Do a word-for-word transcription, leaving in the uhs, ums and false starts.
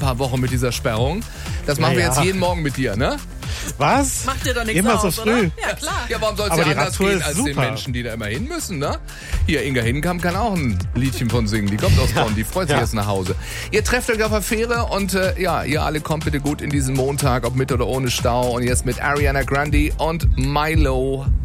paar Wochen mit dieser Sperrung. Das machen Ja, wir ja. jetzt jeden Morgen mit dir, ne? Was? Macht dir doch nichts Immer aus, so früh. oder? Ja, klar. Ja, warum soll es Aber ja die anders Radtour gehen ist als den super. Menschen, die da immer hin müssen, ne? Hier, Inga Hinkamp kann auch ein Liedchen von singen. Die kommt aus Bonn, die freut sich Ja. jetzt nach Hause. Ihr trefft euch auf der Fähre und äh, ja, ihr alle kommt bitte gut in diesen Montag, ob mit oder ohne Stau. Und jetzt mit Ariana Grande und Milo.